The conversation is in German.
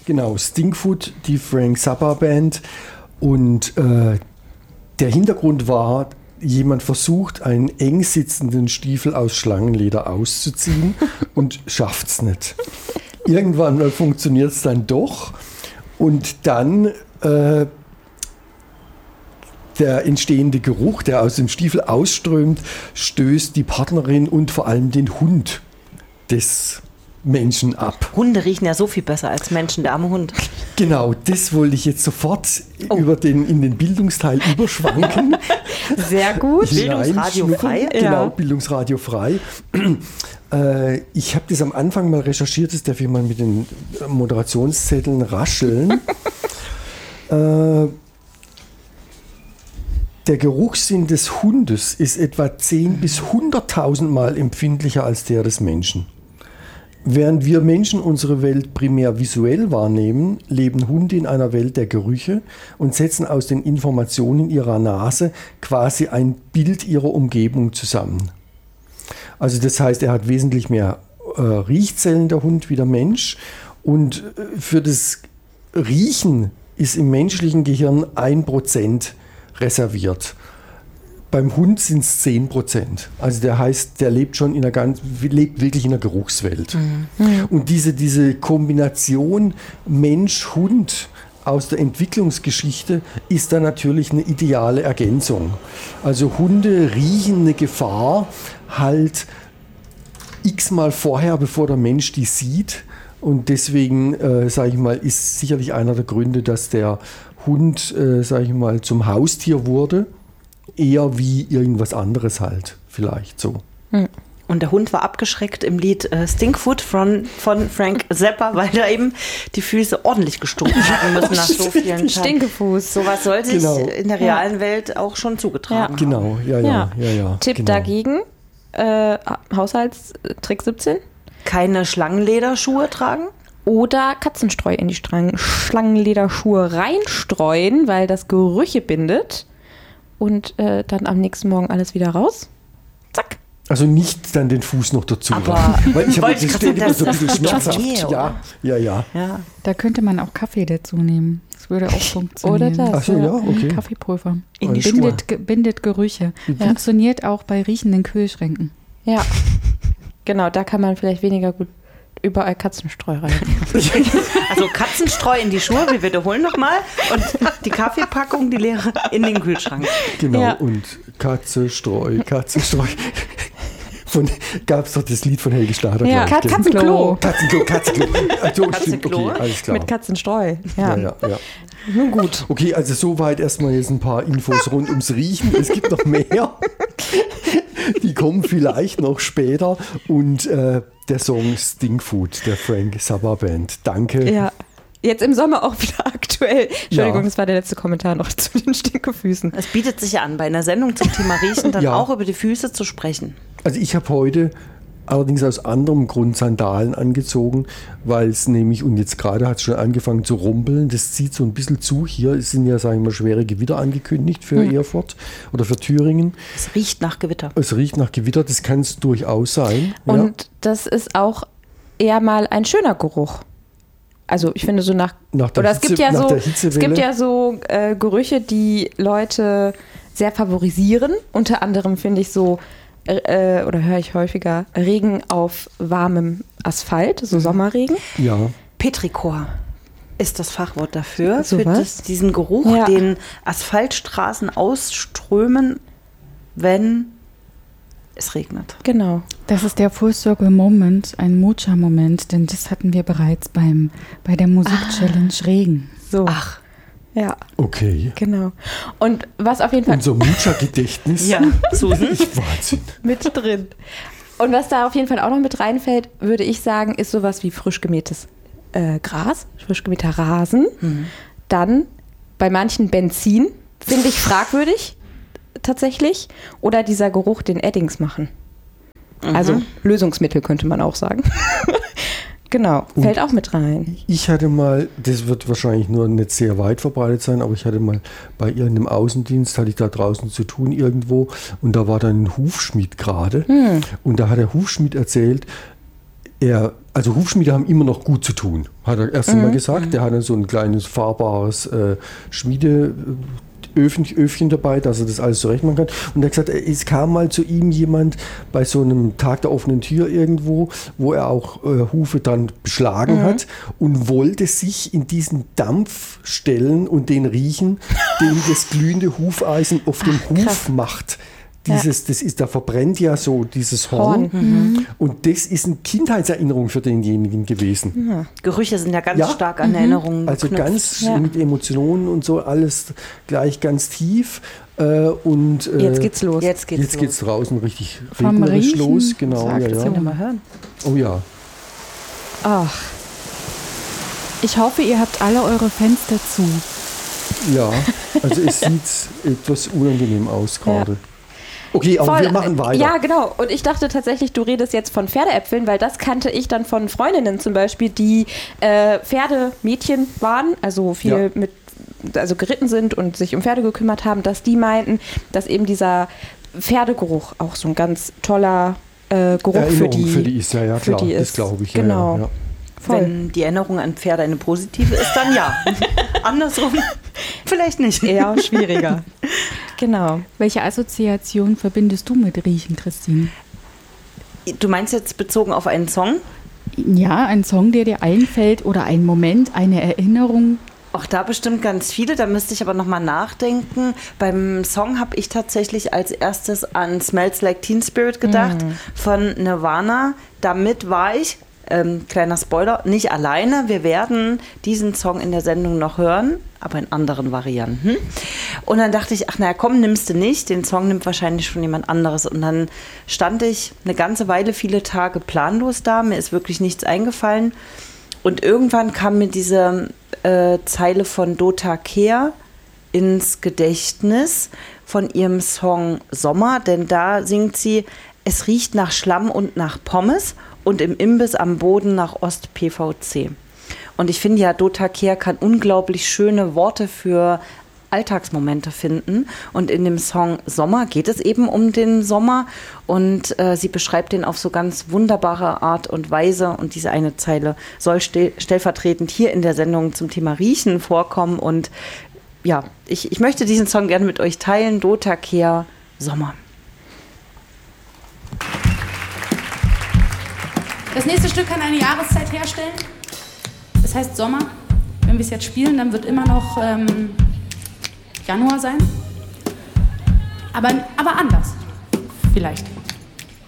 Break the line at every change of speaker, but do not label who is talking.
Genau, Stinkfoot, die Frank Zappa Band. Und der Hintergrund war, jemand versucht, einen eng sitzenden Stiefel aus Schlangenleder auszuziehen und schafft es nicht. Irgendwann funktioniert es dann doch und dann der entstehende Geruch, der aus dem Stiefel ausströmt, stößt die Partnerin und vor allem den Hund des Menschen ab.
Hunde riechen ja so viel besser als Menschen, der arme Hund.
Genau, das wollte ich jetzt sofort in den Bildungsteil überschwanken.
Sehr gut. Bildungsradio frei.
Genau, Bildungsradio frei. Ich habe das am Anfang mal recherchiert, das darf ich mal mit den Moderationszetteln rascheln. Der Geruchssinn des Hundes ist etwa 10.000 bis 100.000 Mal empfindlicher als der des Menschen. Während wir Menschen unsere Welt primär visuell wahrnehmen, leben Hunde in einer Welt der Gerüche und setzen aus den Informationen ihrer Nase quasi ein Bild ihrer Umgebung zusammen. Also das heißt, er hat wesentlich mehr Riechzellen, der Hund, wie der Mensch. Und für das Riechen ist im menschlichen Gehirn 1% reserviert. Beim Hund sind es 10%. Also der heißt, der lebt schon lebt wirklich in der Geruchswelt. Mhm. Und diese Kombination Mensch-Hund aus der Entwicklungsgeschichte ist dann natürlich eine ideale Ergänzung. Also Hunde riechen eine Gefahr halt x-mal vorher, bevor der Mensch die sieht. Und deswegen, sage ich mal, ist sicherlich einer der Gründe, dass der Hund, sage ich mal, zum Haustier wurde. Eher wie irgendwas anderes halt, vielleicht so.
Und der Hund war abgeschreckt im Lied Stinkfoot von Frank Zappa, weil da eben die Füße ordentlich gestunken haben müssen nach so vielen Tagen.
Stinkefuß.
Sowas soll sich in der realen Welt auch schon zugetragen haben.
Genau, ja.
Tipp dagegen, Haushaltstrick 17.
Keine Schlangenlederschuhe tragen.
Oder Katzenstreu in die Schlangenlederschuhe reinstreuen, weil das Gerüche bindet. Und dann am nächsten Morgen alles wieder raus. Zack.
Also nicht dann den Fuß noch dazu.
Aber
weil ich habe das steht immer so ein bisschen schmerzhaft. Ja.
Da könnte man auch Kaffee dazu nehmen. Das würde auch funktionieren.
Oder das.
Ach so, ja, okay.
Kaffeepulver.
In die Schuhe.
Bindet Gerüche. Funktioniert auch bei riechenden Kühlschränken.
Ja. Genau, da kann man vielleicht weniger gut überall Katzenstreu rein.
Also Katzenstreu in die Schuhe, wir wiederholen nochmal. Und die Kaffeepackung, die leere, in den Kühlschrank.
Genau, und Katzenstreu. Gab es doch das Lied von Helge Schlader.
Ja, Katzenklo.
Katzenklo.
Okay, alles klar.
Mit Katzenstreu. Ja.
Nun gut.
Okay, also soweit erstmal jetzt ein paar Infos rund ums Riechen. Es gibt noch mehr. Die kommen vielleicht noch später. Und der Song Stinkfoot der Frank Zappa Band. Danke.
Ja. Jetzt im Sommer auch wieder aktuell. Entschuldigung, das war der letzte Kommentar noch zu den Stinkefüßen.
Es bietet sich ja an, bei einer Sendung zum Thema Riechen dann auch über die Füße zu sprechen.
Also ich habe heute allerdings aus anderem Grund Sandalen angezogen, weil es nämlich, und jetzt gerade hat es schon angefangen zu rumpeln, das zieht so ein bisschen zu. Hier sind ja, sagen wir mal, schwere Gewitter angekündigt für Erfurt oder für Thüringen.
Es riecht nach Gewitter.
Es riecht nach Gewitter, das kann es durchaus sein.
Und das ist auch eher mal ein schöner Geruch. Also ich finde so nach der Hitzewelle. Es gibt ja so Gerüche, die Leute sehr favorisieren. Unter anderem finde ich so, oder höre ich häufiger, Regen auf warmem Asphalt, so Sommerregen.
Ja.
Petrichor ist das Fachwort dafür,
So
für diesen Geruch, den Asphaltstraßen ausströmen, wenn es regnet.
Genau.
Das ist der Full Circle Moment, ein Mocha-Moment, denn das hatten wir bereits bei der Musik-Challenge Regen.
So.
Ach.
Ja.
Okay.
Genau. Und was auf jeden Fall
Unser Mucha-Gedächtnis.
Ja, Susan.
Wahnsinn.
mit drin. Und was da auf jeden Fall auch noch mit reinfällt, würde ich sagen, ist sowas wie frisch gemähtes Gras, frisch gemähter Rasen. Dann bei manchen Benzin, finde ich fragwürdig tatsächlich. Oder dieser Geruch, den Eddings machen. Also Lösungsmittel könnte man auch sagen. Genau, fällt auch mit rein.
Ich hatte mal, das wird wahrscheinlich nur nicht sehr weit verbreitet sein, aber ich hatte mal bei irgendeinem Außendienst, hatte ich da draußen zu tun irgendwo und da war dann ein Hufschmied gerade und da hat der Hufschmied erzählt, Also Hufschmiede haben immer noch gut zu tun, hat er erst einmal gesagt. Der hatte so ein kleines fahrbares Schmiedeöfchen dabei, dass er das alles zurecht machen kann. Und er hat gesagt, es kam mal zu ihm jemand bei so einem Tag der offenen Tür irgendwo, wo er auch Hufe dann beschlagen hat und wollte sich in diesen Dampf stellen und den riechen, den das glühende Hufeisen auf dem Huf macht. Da verbrennt ja so dieses Horn. Und das ist eine Kindheitserinnerung für denjenigen gewesen.
Ja. Gerüche sind ja ganz stark an Erinnerungen
Also
geknüpft.
ganz mit Emotionen und so, alles gleich ganz tief.
Jetzt geht's los.
Jetzt
geht's draußen richtig
Vom
regnerisch
Riechen
los. Genau,
zur Aktion.
Mal hören.
Oh ja.
Ach,
Ich hoffe, ihr habt alle eure Fenster zu.
Ja, also es sieht etwas unangenehm aus gerade. Okay, aber wir machen weiter.
Ja, genau. Und ich dachte tatsächlich, du redest jetzt von Pferdeäpfeln, weil das kannte ich dann von Freundinnen zum Beispiel, die Pferdemädchen waren, also viel geritten sind und sich um Pferde gekümmert haben, dass die meinten, dass eben dieser Pferdegeruch auch so ein ganz toller Geruch für die
ist. Ja, klar,
die
das
ist.
glaube ich.
Genau.
Ja.
Voll.
Wenn die Erinnerung an Pferde eine positive ist, dann ja. Andersrum vielleicht nicht.
Eher schwieriger. Genau.
Welche Assoziation verbindest du mit Riechen, Christine?
Du meinst jetzt bezogen auf einen Song?
Ja, ein Song, der dir einfällt oder ein Moment, eine Erinnerung.
Auch da bestimmt ganz viele, da müsste ich aber nochmal nachdenken. Beim Song habe ich tatsächlich als erstes an Smells Like Teen Spirit gedacht von Nirvana. Damit war ich, kleiner Spoiler, nicht alleine. Wir werden diesen Song in der Sendung noch hören, aber in anderen Varianten. Und dann dachte ich, ach naja, komm, nimmst du nicht. Den Song nimmt wahrscheinlich schon jemand anderes. Und dann stand ich eine ganze Weile, viele Tage planlos da. Mir ist wirklich nichts eingefallen. Und irgendwann kam mir diese Zeile von Dota Kehr ins Gedächtnis von ihrem Song Sommer. Denn da singt sie, es riecht nach Schlamm und nach Pommes und im Imbiss am Boden nach Ost-PVC. Und ich finde ja, Dota Kehr kann unglaublich schöne Worte für Alltagsmomente finden. Und in dem Song Sommer geht es eben um den Sommer. Und sie beschreibt den auf so ganz wunderbare Art und Weise. Und diese eine Zeile soll stellvertretend hier in der Sendung zum Thema Riechen vorkommen. Und ja, ich möchte diesen Song gerne mit euch teilen. Dota Kehr, Sommer.
Das nächste Stück kann eine Jahreszeit herstellen. Es heißt Sommer. Wenn wir es jetzt spielen, dann wird immer noch Januar sein. Aber anders. Vielleicht.